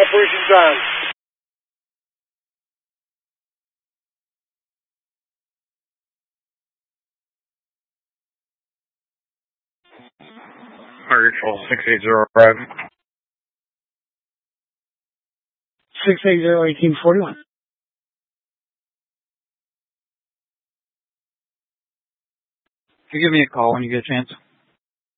Operations on. Marshall 680 arrive. 680-1841. Give me a call when you get a chance.